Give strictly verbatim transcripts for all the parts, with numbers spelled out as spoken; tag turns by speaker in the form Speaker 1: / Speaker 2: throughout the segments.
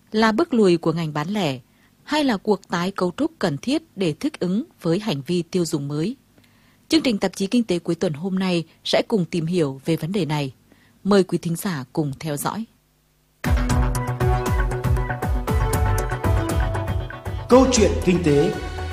Speaker 1: Là bước lùi của ngành bán lẻ hay là cuộc tái cấu trúc cần thiết để thích ứng với hành vi tiêu dùng mới? Chương trình tạp chí Kinh tế cuối tuần hôm nay sẽ cùng tìm hiểu về vấn đề này. Mời quý thính giả cùng theo dõi.
Speaker 2: Câu chuyện kinh tế.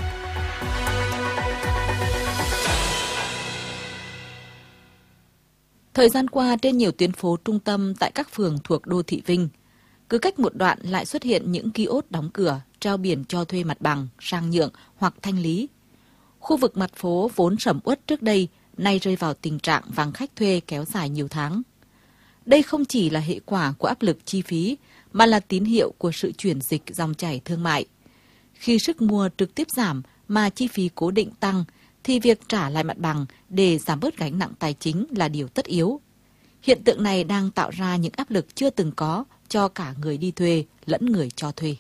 Speaker 1: Thời gian qua, trên nhiều tuyến phố trung tâm tại các phường thuộc đô thị Vinh, cứ cách một đoạn lại xuất hiện những kiosk đóng cửa, treo biển cho thuê mặt bằng, sang nhượng hoặc thanh lý. Khu vực mặt phố vốn sầm uất trước đây, nay rơi vào tình trạng vắng khách thuê kéo dài nhiều tháng. Đây không chỉ là hệ quả của áp lực chi phí, mà là tín hiệu của sự chuyển dịch dòng chảy thương mại. Khi sức mua trực tiếp giảm mà chi phí cố định tăng, thì việc trả lại mặt bằng để giảm bớt gánh nặng tài chính là điều tất yếu. Hiện tượng này đang tạo ra những áp lực chưa từng có cho cả người đi thuê lẫn người cho thuê.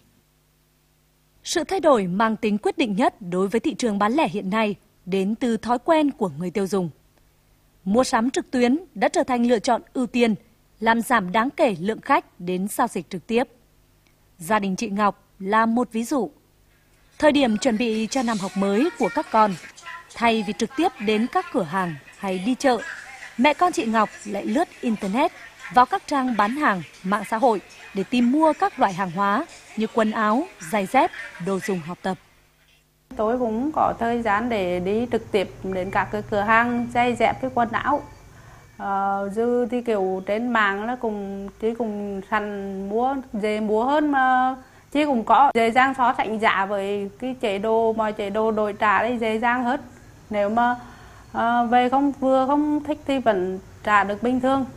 Speaker 3: Sự thay đổi mang tính quyết định nhất đối với thị trường bán lẻ hiện nay đến từ thói quen của người tiêu dùng. Mua sắm trực tuyến đã trở thành lựa chọn ưu tiên, làm giảm đáng kể lượng khách đến giao dịch trực tiếp. Gia đình chị Ngọc là một ví dụ. Thời điểm chuẩn bị cho năm học mới của các con, thay vì trực tiếp đến các cửa hàng hay đi chợ, mẹ con chị Ngọc lại lướt Internet vào các trang bán hàng, mạng xã hội để tìm mua các loại hàng hóa như quần áo, giày dép, đồ dùng học tập.
Speaker 4: Tôi cũng có thời gian để đi trực tiếp đến các cái cửa hàng giày dép với quần áo. Ờ, dư thì kiểu trên mạng là cùng chỉ cùng săn mua dễ mua hơn mà chỉ cũng có dễ dàng so sánh giá với cái chế độ mọi chế độ đổi trả đây dễ dàng hơn. Nếu mà uh, về không vừa không thích thì vẫn trả được bình thường.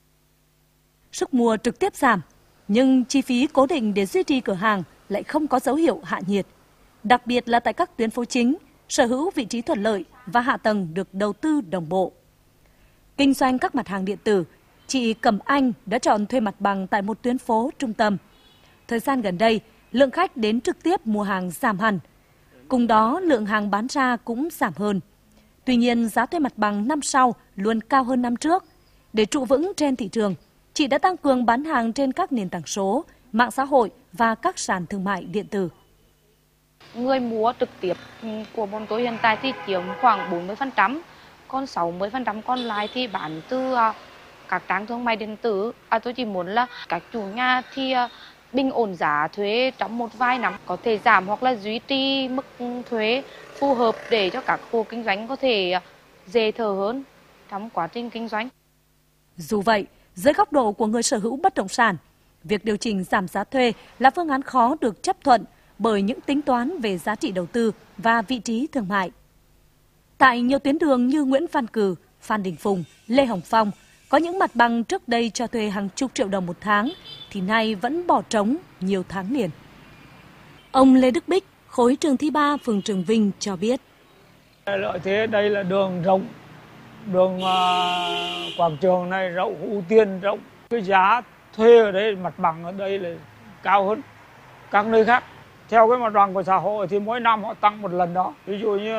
Speaker 3: Sức mua trực tiếp giảm, nhưng chi phí cố định để duy trì cửa hàng lại không có dấu hiệu hạ nhiệt. Đặc biệt là tại các tuyến phố chính, sở hữu vị trí thuận lợi và hạ tầng được đầu tư đồng bộ. Kinh doanh các mặt hàng điện tử, chị Cẩm Anh đã chọn thuê mặt bằng tại một tuyến phố trung tâm. Thời gian gần đây, lượng khách đến trực tiếp mua hàng giảm hẳn. Cùng đó, lượng hàng bán ra cũng giảm hơn. Tuy nhiên, giá thuê mặt bằng năm sau luôn cao hơn năm trước. Để trụ vững trên thị trường, chị đã tăng cường bán hàng trên các nền tảng số, mạng xã hội và các sàn thương mại điện tử.
Speaker 5: Người mua trực tiếp của bọn tôi hiện tại thì chiếm khoảng bốn mươi phần trăm, còn sáu mươi phần trăm còn lại thì bán từ các trang thương mại điện tử. À, tôi chỉ muốn là các chủ nhà thì bình ổn giá thuế trong một vài năm, có thể giảm hoặc là duy trì mức thuế phù hợp để cho các hộ kinh doanh có thể dễ thở hơn trong quá trình kinh doanh.
Speaker 3: Dù vậy, dưới góc độ của người sở hữu bất động sản, việc điều chỉnh giảm giá thuê là phương án khó được chấp thuận bởi những tính toán về giá trị đầu tư và vị trí thương mại. Tại nhiều tuyến đường như Nguyễn Văn Cừ, Phan Đình Phùng, Lê Hồng Phong, có những mặt bằng trước đây cho thuê hàng chục triệu đồng một tháng, thì nay vẫn bỏ trống nhiều tháng liền. Ông Lê Đức Bích, khối trường Thi ba, phường Trường Vinh cho biết.
Speaker 6: Lợi thế đây là đường rộng, đường uh, quảng trường này rộng, ưu tiên rộng. Cái giá thuê ở đây, mặt bằng ở đây là cao hơn các nơi khác. Theo cái mặt bằng của xã hội thì mỗi năm họ tăng một lần đó. Ví dụ như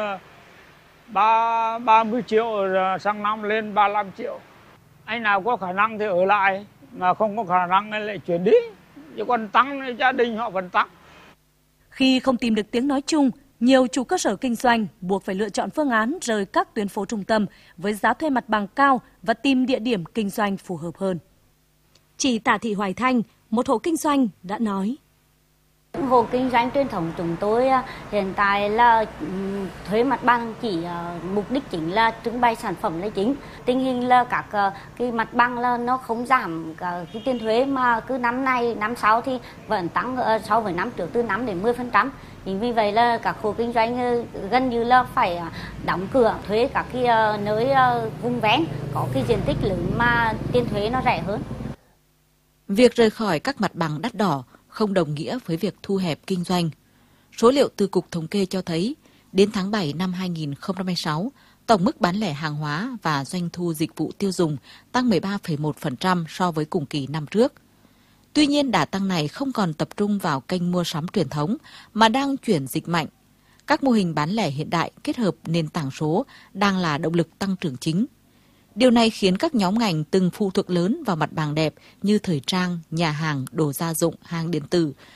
Speaker 6: ba mươi triệu sang năm lên ba mươi lăm triệu. Anh nào có khả năng thì ở lại, mà không có khả năng thì lại chuyển đi. Chứ còn tăng, gia đình họ vẫn tăng.
Speaker 3: Khi không tìm được tiếng nói chung, nhiều chủ cơ sở kinh doanh buộc phải lựa chọn phương án rời các tuyến phố trung tâm với giá thuê mặt bằng cao và tìm địa điểm kinh doanh phù hợp hơn. Chị Tạ Thị Hoài Thanh, một hộ kinh doanh đã nói.
Speaker 7: Hộ kinh doanh truyền thống chúng tôi hiện tại là thuê mặt bằng chỉ mục đích chính là trưng bày sản phẩm là chính. Tình hình là các cái mặt bằng là nó không giảm cái tiền thuế mà cứ năm nay, năm sau thì vẫn tăng so với năm trước từ năm đến mười phần trăm. Chính vì vậy là các hộ kinh doanh gần như là phải đóng cửa thuê các cái nơi vùng ven có cái diện tích lớn mà tiền thuế nó rẻ hơn.
Speaker 1: Việc rời khỏi các mặt bằng đắt đỏ không đồng nghĩa với việc thu hẹp kinh doanh. Số liệu từ Cục Thống kê cho thấy, đến tháng bảy năm hai nghìn không trăm hai mươi sáu, tổng mức bán lẻ hàng hóa và doanh thu dịch vụ tiêu dùng tăng mười ba phẩy một phần trăm so với cùng kỳ năm trước. Tuy nhiên, đà tăng này không còn tập trung vào kênh mua sắm truyền thống mà đang chuyển dịch mạnh. Các mô hình bán lẻ hiện đại kết hợp nền tảng số đang là động lực tăng trưởng chính. Điều này khiến các nhóm ngành từng phụ thuộc lớn vào mặt bằng đẹp như thời trang, nhà hàng, đồ gia dụng, hàng điện tử